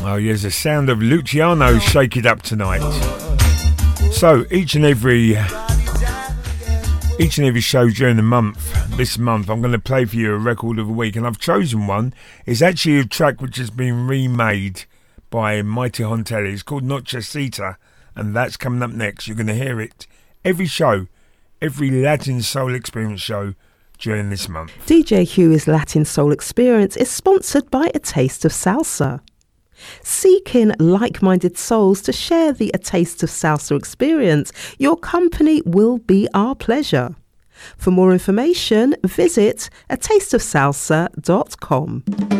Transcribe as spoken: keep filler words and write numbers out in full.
Oh, here's the sound of Luciano, Shake It Up Tonight. So, each and every each and every show during the month, this month, I'm going to play for you a record of the week, and I've chosen one. It's actually a track which has been remade by Mighty Hontelli. It's called Nochecita, and that's coming up next. You're going to hear it every show, every Latin Soul Experience show during this month. D J Huey's Latin Soul Experience is sponsored by A Taste of Salsa. Seeking like-minded souls to share the A Taste of Salsa experience, your company will be our pleasure. For more information, visit a taste of salsa dot com.